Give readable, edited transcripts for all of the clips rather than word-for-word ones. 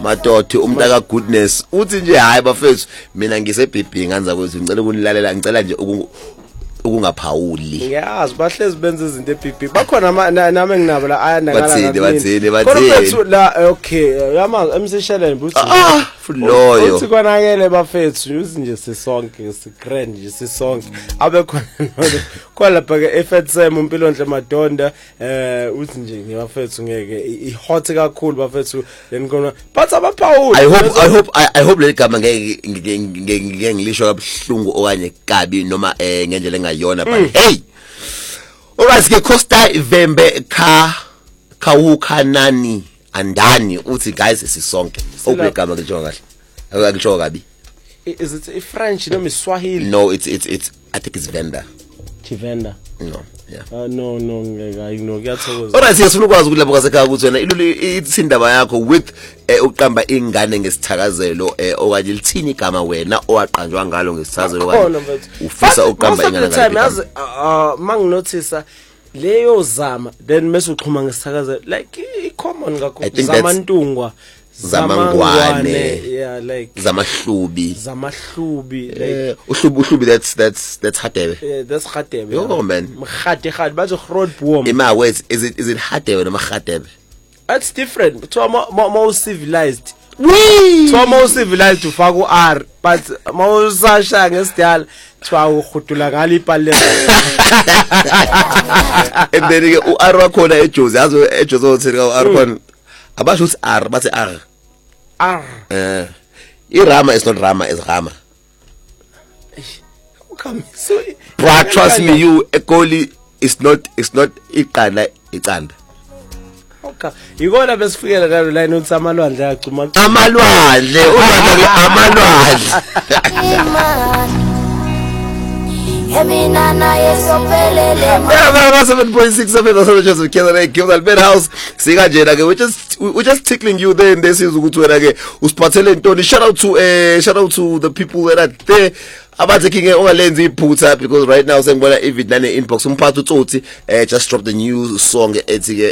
Matothi umntaka goodness uthi nje hayi bafethu mina ngisebhibhi nganza kwethu ngicela ukunilalela ngicela nje ukungaphawuli ngiyazi bahlezi benza izinto eBB bakhona nami nginabo la ayanakala bathini kodwa la okay yama emsisheleni buthi loyo uthi konakele bafethu uthi nje sisonke sigrand nje sisonke abe khona kwalapha ke FSM umpilonhle Madonda uthi nje ngibafethu ngeke ihot kakhulu bafethu lenikona but abaphawuli I hope le gama ngeke ngilisho kabuhlungu okanye kabi noma ngendlela engayona but hey alright ke Costa Vembe Kawukanani andani uthi guys sisonke okugama ngisho kahle akakisho kabi is it French noma Swahili no it's I think it's Venda Venda no yeah no I know ngiyathokoza alright siyafuna ukwazi ukuthi lapho kasekhaya ukuthi wena ithi indaba yakho with uqamba ingane ngesithakazelo okanye lithini igama wena owaqanjwa ngalo ngesithakazelo okanye ufisa uqamba ingane ngalo manginothisa leyo zama then mase uxhuma ngesithakazelo like common kakhulu zamantungwa zamangwane yeah like zamahlubi like uhlubi that's Hadebe yeah that's Hadebe yo man mkhate bathi grootboom ima words is it Hadebe noma Hadebe that's different to more civilized so more civilized ufaka uR but mawusasha ngesidala thiwa ukhudula ngalo ipale and then ke uR wakhona eJozi yazo eJozi othini ka uR khona abasho ukuthi R bathi R irama is not rama is rama come so but trust me you egoli is not iqanda icanda okay yikona besifikela nalo line uthi amalwandle ayacuma amalwandle amalwandle Eminana yesophelele yeah 7.67 just together Gildan Ben House sika njena ke we just tickling you there and this is ukuthi wena ke usiphathele intoni shout out to the people that are there abathi ke ongalenza iphutha because right now sengibona Evid nane inbox umphathi uTsotsi just dropped the new song ethi ke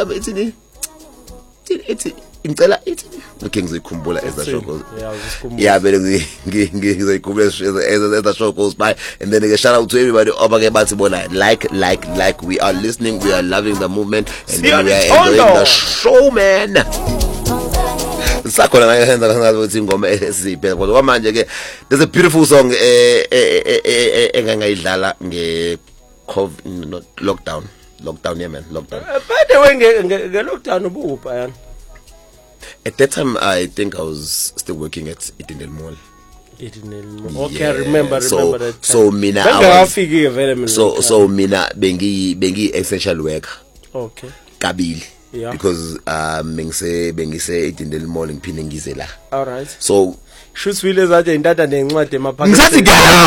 ithi ngicela ithi ngizikhumbula as the show goes yeah vele ngizikhumbula as the show goes by and then shout out to everybody obake bathi bona like we are listening, we are loving the movement and then we are enjoying the show man sakhona ngayenza ngathi ingoma esiphe kodwa manje ke there's a beautiful song engangayidlala nge COVID lockdown yeah man lockdown by the way nge lockdown ubupha yana. At that time, I think I was still working at Itindel Mall. Okay, yeah. I remember that. So mina so mina bengi essential worker. Okay. Kabili. Yeah. Because bengise Itindel Mall ngiphinde ngize la. All right. So shoots wheelers athi intata nencwadi emaphakathi. Ngisathi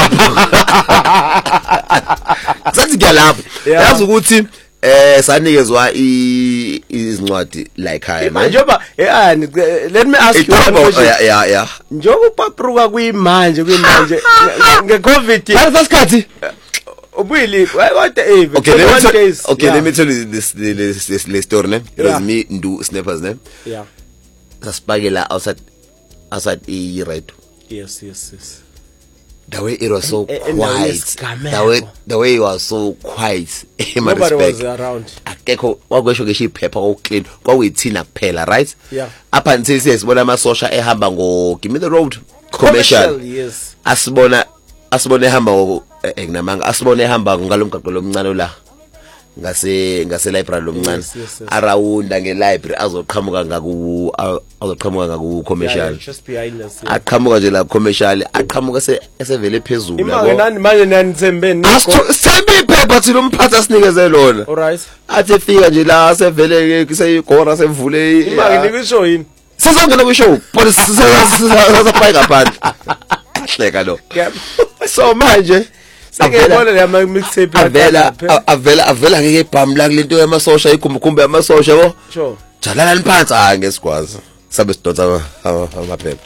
galapho. Yazi ukuthi sanikezwa izincwadi la ekhaya manje let me ask you one question yeah njengoba upapruka kuyimanje nge COVID asikhathi ubuyili what okay let me tell you this story ne it was me Ndu Snappers ne yeah sasibakela outside i-radio yes the way it was so quiet the way it was so quiet nobody was around akekho wakwesho ngisho iphepha okclean kwakuyithina kuphela right yeah up until sesibona amasosha ehamba ngo give me the road commercial yes asibona ehamba nginamanga asibona ehamba ngalomgaqo lomncane la ngase library lomncane around nge-library azoqhamuka ngaku commercial just behind us aqhamuka nje la commercial aqhamuka esevele phezulu yabo manje nanithembeni sithembe iphepha thina umphathi asinikeze lona alright athi fika nje la sevele kuseyigora sevule imali nikisho yini sizongena kwishow but sizapayika phandle hleka lo so manje sekebona le mixtape avela ngeke ibhamu la kulento yamasosha ikhumbukhumbe yamasosha yabo sure jalala niphansi ngesigwazi sabe sidonsa amaphepha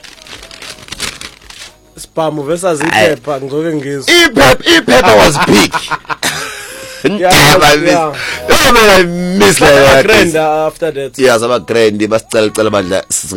spam versus iphepha ngizoke ngizwe iphepha was big yeah I miss like grand after that yeah saba grand basicela bandla